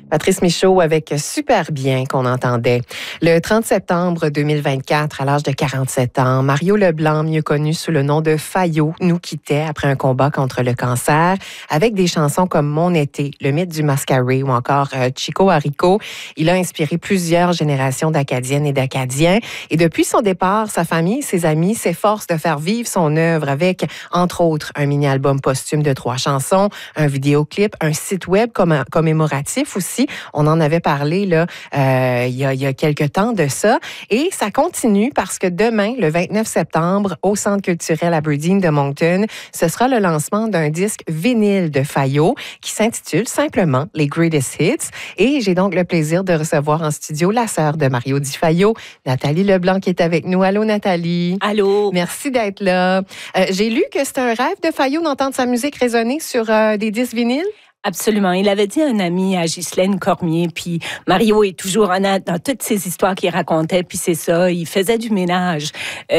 Patrice Michaud avec Super bien qu'on entendait. Le 30 septembre 2024, à l'âge de 47 ans, Mario Leblanc, mieux connu sous le nom de Fayot, nous quittait après un combat contre le cancer avec des chansons comme Mon été, Le mythe du mascaré ou encore Chico Haricot. Il a inspiré plusieurs générations d'Acadiennes et d'Acadiens. Et depuis son départ, sa famille, ses amis s'efforcent de faire vivre son œuvre avec, entre autres, un mini-album posthume de 3 chansons, un vidéoclip, un site web commémoratif aussi. On en avait parlé là, il y a quelques temps de ça. Et ça continue parce que demain, le 29 septembre, au Centre culturel Aberdeen de Moncton, ce sera le lancement d'un disque vinyle de Fayot qui s'intitule simplement Les Greatest Hits. Et j'ai donc le plaisir de recevoir en studio la sœur de Mario Di Fayot, Nathalie Leblanc, qui est avec nous. Allô, Nathalie. Allô. Merci d'être là. J'ai lu que c'était un rêve de Fayot d'entendre sa musique résonner sur des disques vinyles. Absolument. Il avait dit à un ami, à Ghislaine Cormier, puis Mario est toujours honnête dans toutes ces histoires qu'il racontait, puis c'est ça, il faisait du ménage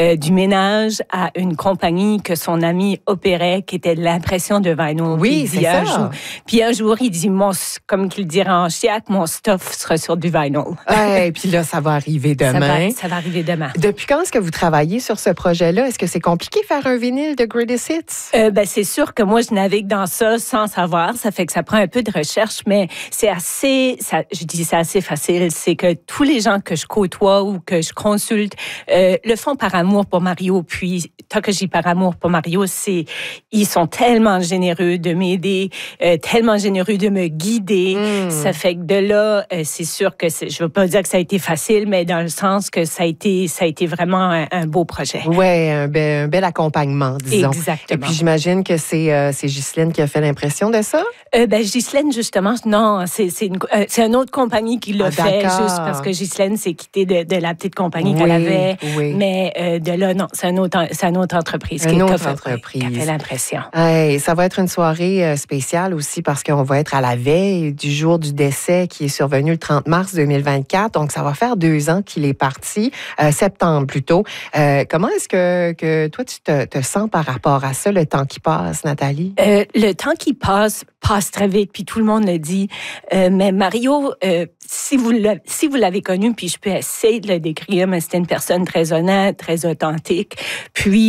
à une compagnie que son ami opérait, qui était l'impression de vinyl. Oui, c'est ça. Puis un jour, il dit, comme qu'il dirait en chiac, mon stuff sera sur du vinyl. Et puis là, ça va arriver demain. Ça va arriver demain. Depuis quand est-ce que vous travaillez sur ce projet-là? Est-ce que c'est compliqué de faire un vinyle de Greatest Hits? C'est sûr que moi, je navigue dans ça sans savoir. Ça fait que ça prend un peu de recherche, mais c'est assez facile. C'est que tous les gens que je côtoie ou que je consulte le font par amour pour Mario. Puis, tant que j'ai par amour pour Mario, ils sont tellement généreux de m'aider, tellement généreux de me guider. Ça fait que de là, c'est sûr que je ne veux pas dire que ça a été facile, mais dans le sens que ça a été vraiment un beau projet. Oui, un bel accompagnement, disons. Exactement. Et puis, j'imagine que c'est Ghislaine qui a fait l'impression de ça? Ghislaine, justement, non, c'est une autre compagnie qui l'a fait, juste parce que Ghislaine s'est quittée de la petite compagnie qu'elle avait. Oui. Mais de là, non, c'est une autre entreprise qui a fait l'impression. Hey, ça va être une soirée spéciale aussi parce qu'on va être à la veille du jour du décès qui est survenu le 30 mars 2024. Donc, ça va faire 2 ans qu'il est parti, septembre plutôt. Comment est-ce que toi, tu te sens par rapport à ça, le temps qui passe, Nathalie? Le temps qui passe très vite, puis tout le monde le dit. Mais Mario, si vous l'avez connu, puis je peux essayer de le décrire, mais c'était une personne très honnête, très authentique. Puis